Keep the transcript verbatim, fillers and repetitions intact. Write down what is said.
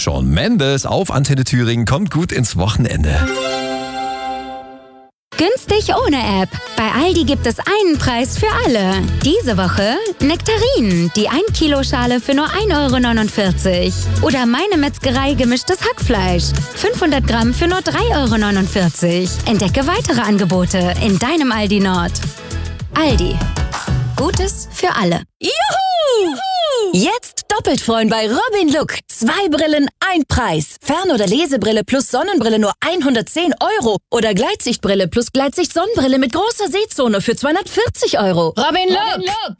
Shawn Mendes auf Antenne Thüringen. Kommt gut ins Wochenende. Günstig ohne App. Bei Aldi gibt es einen Preis für alle. Diese Woche Nektarinen, die ein Kilo Schale für nur ein Euro neunundvierzig. Oder Meine Metzgerei gemischtes Hackfleisch. fünfhundert Gramm für nur drei Euro neunundvierzig. Entdecke weitere Angebote in deinem Aldi Nord. Aldi. Gutes für alle. Juhu! Jetzt doppelt freuen bei Robin Look. Zwei Brillen, ein Preis. Fern- oder Lesebrille plus Sonnenbrille nur hundertzehn Euro. Oder Gleitsichtbrille plus Gleitsicht-Sonnenbrille mit großer Sehzone für zweihundertvierzig Euro. Robin Look!